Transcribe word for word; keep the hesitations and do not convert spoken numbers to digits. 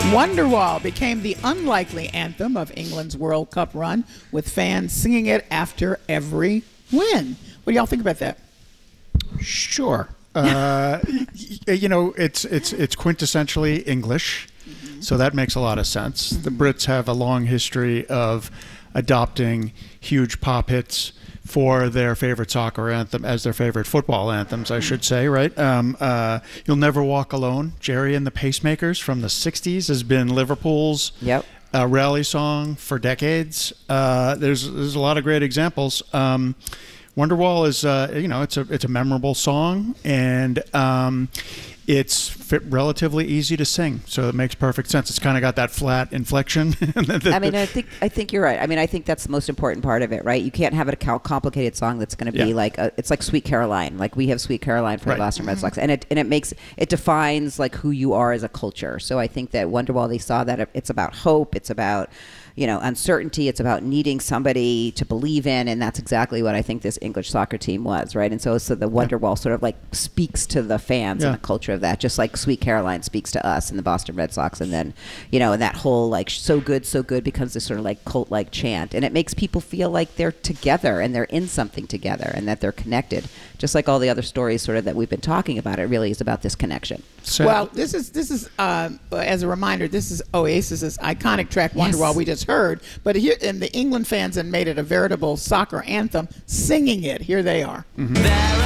Wonderwall became the unlikely anthem of England's World Cup run, with fans singing it after every win. What do y'all think about that? Sure. Uh, you know, it's it's it's quintessentially English, mm-hmm. so that makes a lot of sense. Mm-hmm. The Brits have a long history of adopting huge pop hits for their favorite soccer anthem as their favorite football anthems, I should say, right? Um, uh, You'll Never Walk Alone, Jerry and the Pacemakers from the sixties has been Liverpool's yep. uh, rally song for decades. Uh, there's there's a lot of great examples. Um, Wonderwall is, uh, you know, it's a it's a memorable song, and um, it's fit relatively easy to sing, so it makes perfect sense. It's kind of got that flat inflection. I mean, I think I think you're right. I mean, I think that's the most important part of it, right? You can't have a complicated song that's going to be yeah. like a, it's like Sweet Caroline. Like we have Sweet Caroline for right. the Boston Red Sox, and it and it makes it defines like who you are as a culture. So I think that Wonderwall, they saw that it's about hope. It's about you know, uncertainty. It's about needing somebody to believe in, and that's exactly what I think this English soccer team was, right? And so, so the Wonderwall sort of like speaks to the fans yeah. and the culture of that, just like Sweet Caroline speaks to us and the Boston Red Sox, and then, you know, and that whole like so good, so good becomes this sort of like cult-like chant, and it makes people feel like they're together and they're in something together and that they're connected, just like all the other stories sort of that we've been talking about. It really is about this connection. So, well, this is this is uh, as a reminder, this is Oasis's iconic track Wonderwall. Yes. We just heard, but here and the England fans had made it a veritable soccer anthem, singing it. Here they are. Mm-hmm.